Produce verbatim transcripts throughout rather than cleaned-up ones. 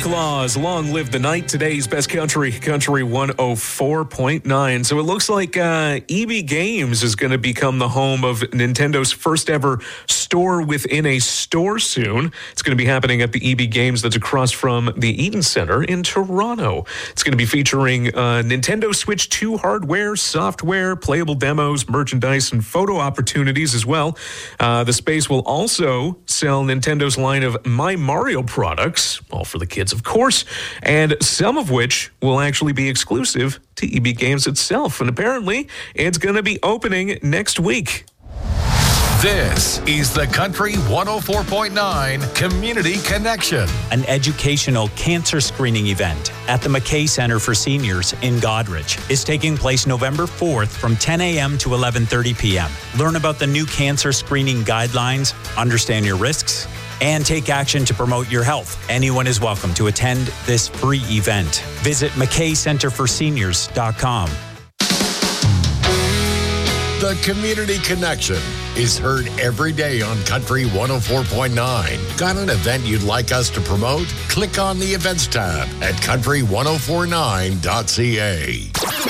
Claus, long live the night. Today's best country, Country one oh four point nine. So it looks like uh, E B Games is going to become the home of Nintendo's first ever store within a store soon. It's going to be happening at the E B Games that's across from the Eaton Center in Toronto. It's going to be featuring uh, Nintendo Switch two hardware, software, playable demos, merchandise, and photo opportunities as well. Uh, the space will also sell Nintendo's line of My Mario products, all for the kids, of course, and some of which will actually be exclusive to E B Games itself. And apparently, it's going to be opening next week. This is the Country one oh four point nine Community Connection, an educational cancer screening event at the McKay Center for Seniors in Godrich is taking place November fourth from ten a.m. to eleven thirty p.m. Learn about the new cancer screening guidelines, understand your risks, and take action to promote your health. Anyone is welcome to attend this free event. Visit mckay center for seniors dot com. The Community Connection is heard every day on Country one oh four point nine. Got an event you'd like us to promote? Click on the Events tab at country ten forty-nine dot c a.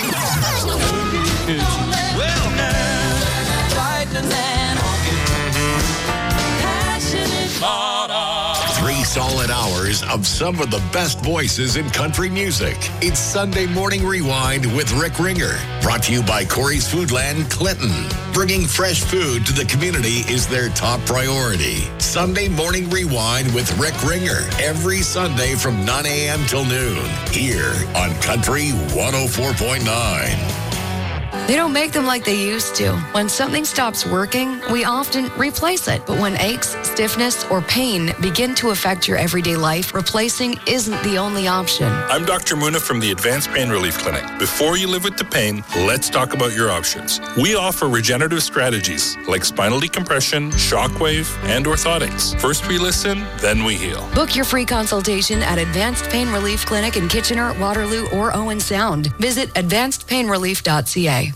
Three solid hours of some of the best voices in country music. It's Sunday Morning Rewind with Rick Ringer. Brought to you by Corey's Foodland, Clinton. Bringing fresh food to the community is their top priority. Sunday Morning Rewind with Rick Ringer. Every Sunday from nine a.m. till noon. Here on Country one oh four point nine. They don't make them like they used to. When something stops working, we often replace it. But when aches, stiffness, or pain begin to affect your everyday life, replacing isn't the only option. I'm Doctor Muna from the Advanced Pain Relief Clinic. Before you live with the pain, let's talk about your options. We offer regenerative strategies like spinal decompression, shockwave, and orthotics. First we listen, then we heal. Book your free consultation at Advanced Pain Relief Clinic in Kitchener, Waterloo, or Owen Sound. Visit advanced pain relief dot c a.